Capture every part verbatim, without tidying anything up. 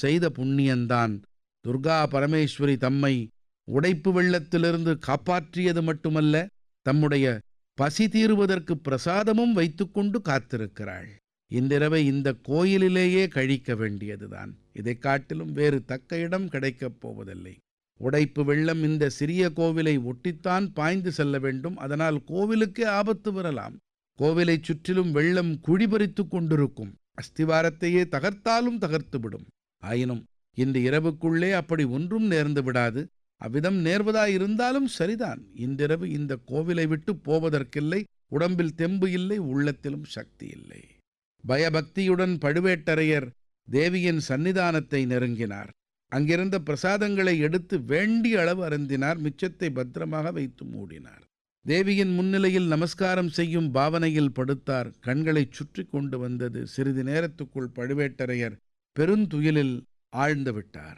செய்த புண்ணியந்தான். துர்கா பரமேஸ்வரி தம்மை உடைப்பு வெள்ளத்திலிருந்து காப்பாற்றியது மட்டுமல்ல, தம்முடைய பசி தீருவதற்கு பிரசாதமும் வைத்துக்கொண்டு காத்திருக்கிறாள். இன்றிரவை இந்த கோயிலிலேயே கழிக்க வேண்டியதுதான். இதைக் காட்டிலும் வேறு தக்க இடம் கிடைக்கப் போவதில்லை. உடைப்பு வெள்ளம் இந்த சிறிய கோவிலை ஒட்டித்தான் பாய்ந்து செல்ல வேண்டும். அதனால் கோவிலுக்கே ஆபத்து வரலாம். கோவிலைச் சுற்றிலும் வெள்ளம் குழிபறித்து கொண்டிருக்கும். அஸ்திவாரத்தையே தகர்த்தாலும் தகர்த்துவிடும். ஆயினும் இன்று இரவுக்குள்ளே அப்படி ஒன்றும் நேர்ந்து விடாது. அவ்விதம் நேர்வதாயிருந்தாலும் சரிதான். இன்றிரவு இந்த கோவிலை விட்டு போவதற்கில்லை. உடம்பில் தெம்பு இல்லை, உள்ளத்திலும் சக்தி இல்லை. பயபக்தியுடன் பழுவேட்டரையர் தேவியின் சன்னிதானத்தை நெருங்கினார். அங்கிருந்த பிரசாதங்களை எடுத்து வேண்டிய அளவு அருந்தினார். மிச்சத்தை பத்திரமாக வைத்து மூடினார். தேவியின் முன்னிலையில் நமஸ்காரம் செய்யும் பாவனையில் படுத்தார். கண்களை சுற்றி கொண்டு வந்தது. சிறிது நேரத்துக்குள் பழுவேட்டரையர் பெருந்துயிலில் ஆழ்ந்து விட்டார்.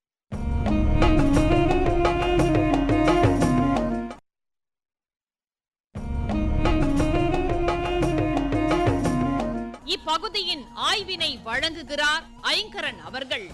இப்பகுதியின் ஆய்வினை வழங்குகிறார் ஐங்கரன் அவர்கள்.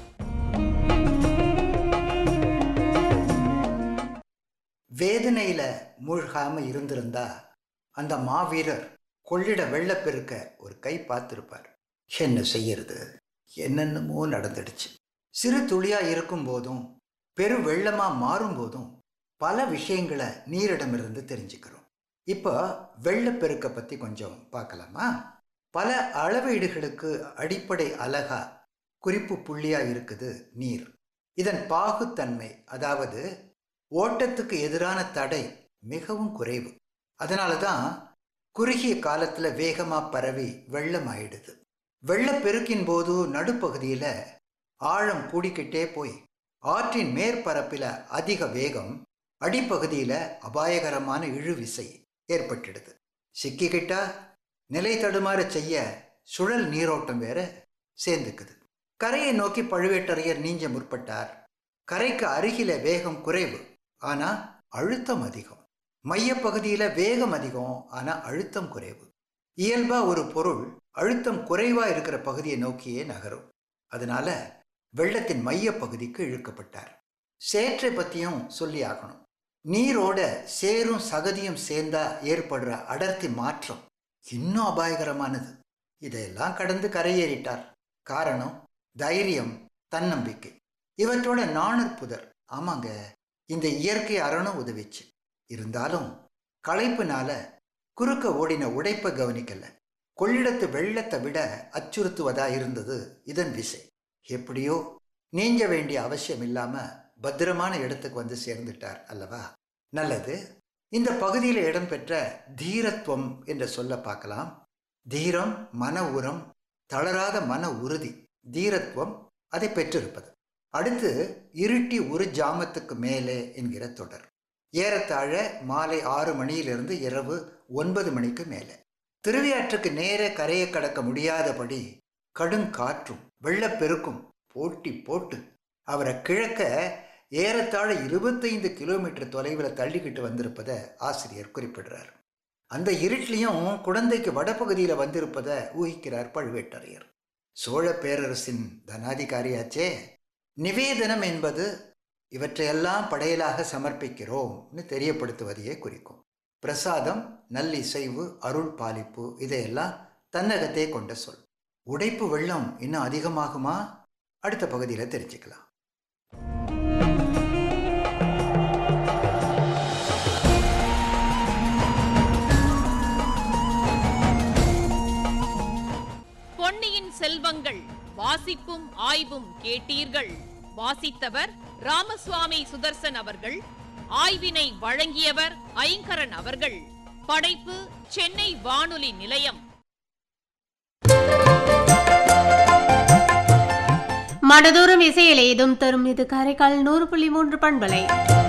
வேதனையில மூழ்காம இருந்திருந்தா அந்த மாவீரர் கொள்ளிட வெள்ளப்பெருக்க ஒரு கை பார்த்திருப்பார். என்ன செய்யறது, என்னென்னமோ நடந்துடுச்சு. சிறு துளியா இருக்கும் போதும் பெரு வெள்ளமா மாறும் போதும் பல விஷயங்களை நீரிடமிருந்து தெரிஞ்சுக்கிறோம். இப்போ வெள்ளப்பெருக்க பத்தி கொஞ்சம் பார்க்கலாமா? பல அளவீடுகளுக்கு அடிப்படை அலகா குறிப்பு புள்ளியா இருக்குது நீர். இதன் பாகுத்தன்மை, அதாவது ஓட்டத்துக்கு எதிரான தடை மிகவும் குறைவு. அதனால தான் குறுகிய காலத்துல வேகமா பரவி வெள்ளம் ஆயிடுது. வெள்ளப்பெருக்கின் போது நடுப்பகுதியில ஆழம் கூடிக்கிட்டே போய் ஆற்றின் மேற்பரப்பில அதிக வேகம், அடிப்பகுதியில அபாயகரமான இழுவிசை ஏற்பட்டுடுது. சிக்கிக்கிட்டா நிலை தடுமாற செய்ய சுழல் நீரோட்டம் வேற சேர்ந்துக்குது. கரையை நோக்கி பழுவேட்டரையர் நீஞ்ச முற்பட்டார். கரைக்கு அருகில வேகம் குறைவு, ஆனா அழுத்தம் அதிகம். மையப்பகுதியில வேகம் அதிகம், ஆனா அழுத்தம் குறைவு. இயல்பா ஒரு பொருள் அழுத்தம் குறைவா இருக்கிற பகுதியை நோக்கியே நகரும். அதனால வெள்ளத்தின் மைய பகுதிக்கு இழுக்கப்பட்டார். சேற்றை பத்தியும் சொல்லி ஆகணும். நீரோட சேரும் சகதியும் சேர்ந்தா ஏற்படுற அடர்த்தி மாற்றம் இன்னும் அபாயகரமானது. இதையெல்லாம் கடந்து கரையேறிட்டார். காரணம் தைரியம், தன்னம்பிக்கை. இவற்றோட நாணர் புதர். ஆமாங்க, இந்த இயற்கை அரணம் உதவிச்சு. இருந்தாலும் களைப்புனால குறுக்க ஓடின உடைப்பை கவனிக்கல. கொள்ளிடத்து வெள்ளத்தை விட அச்சுறுத்துவதா இருந்தது இதன் விசை. எப்படியோ நீஞ்ச வேண்டிய அவசியம் இல்லாம பத்திரமான இடத்துக்கு வந்து சேர்ந்துட்டார் அல்லவா? நல்லது. இந்த பகுதியில் இடம்பெற்ற தீரத்துவம் என்ற சொல்ல பார்க்கலாம். தீரம் மன உரம், தளராத மன உறுதி. தீரத்துவம் அதை பெற்றிருப்பது. அடுத்து இருட்டி ஒரு ஜாமத்துக்கு மேலே என்கிற தொடர். ஏறத்தாழ மாலை ஆறு மணியிலிருந்து இரவு ஒன்பது மணிக்கு மேலே. திருவியாற்றுக்கு நேர கரையை கடக்க முடியாதபடி கடுங்காற்றும் வெள்ளப்பெருக்கும் போட்டி போட்டு அவரை கிழக்க ஏறத்தாழ இருபத்தைந்து கிலோமீட்டர் தொலைவில் தள்ளிக்கிட்டு வந்திருப்பதை ஆசிரியர் குறிப்பிடுறார். அந்த இருட்டிலையும் குழந்தைக்கு வடபகுதியில் வந்திருப்பதை ஊகிக்கிறார் பழுவேட்டரையர். சோழ பேரரசின் தனாதிகாரியாச்சே. நிவேதனம் என்பது இவற்றையெல்லாம் படையலாக சமர்ப்பிக்கிறோம்னு தெரியப்படுத்துவதையே குறிக்கும். பிரசாதம், நல்லிசைவு, அருள் பாலிப்பு இதையெல்லாம் தன்னகத்தே கொண்ட சொல். உடைப்பு வெள்ளம் இன்னும் அதிகமாகுமா? அடுத்த பகுதியில் தெரிஞ்சுக்கலாம். பொன்னியின் செல்வங்கள் வாசிப்பும் ஆய்வும் கேட்டீர்கள். வாசித்தவர் ராமசுவாமி சுதர்சன் அவர்கள். ஆய்வினை வழங்கியவர் ஐங்கரன் அவர்கள். படைப்பு சென்னை வானொலி நிலையம். மனதோறும் இசையில் ஏதும் தரும் இது காரைக்கால் நூறு புள்ளி மூன்று பண்பலை.